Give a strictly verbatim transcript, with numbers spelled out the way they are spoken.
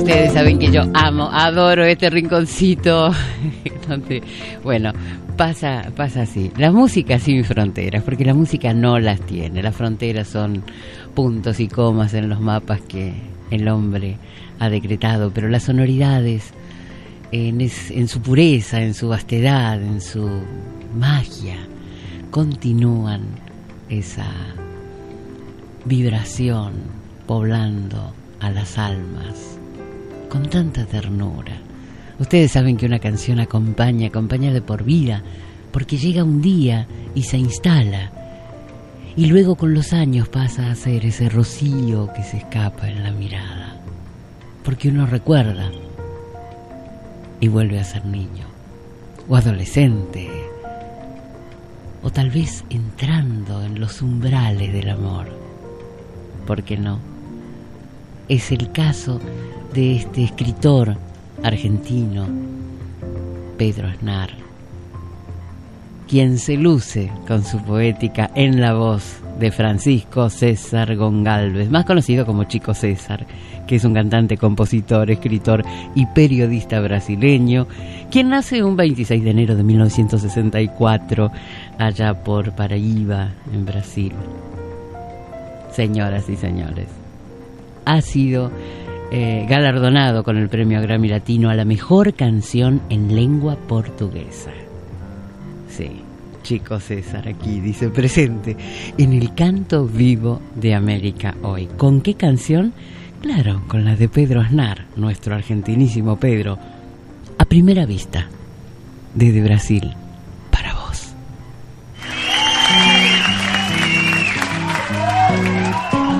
Ustedes saben que yo amo, adoro este rinconcito. Donde, bueno, pasa, pasa así. La música sin fronteras, porque la música no las tiene. Las fronteras son puntos y comas en los mapas que el hombre ha decretado, pero las sonoridades, en, es, en su pureza, en su vastedad, en su magia, continúan esa vibración poblando a las almas con tanta ternura. Ustedes saben que una canción acompaña, acompaña de por vida, porque llega un día y se instala, y luego con los años pasa a ser ese rocío que se escapa en la mirada, porque uno recuerda y vuelve a ser niño, o adolescente, o tal vez entrando en los umbrales del amor. ¿Por qué no? Es el caso de este escritor argentino, Pedro Aznar, quien se luce con su poética en la voz de Francisco César Gonçalves, más conocido como Chico César, que es un cantante, compositor, escritor y periodista brasileño, quien nace un veintiséis de enero de mil novecientos sesenta y cuatro allá por Paraíba, en Brasil. Señoras y señores, ha sido eh, galardonado con el premio Grammy Latino a la mejor canción en lengua portuguesa. Sí, Chico César aquí dice presente en el canto vivo de América hoy. ¿Con qué canción? Claro, con la de Pedro Aznar, nuestro argentinísimo Pedro, A Primera Vista, desde Brasil.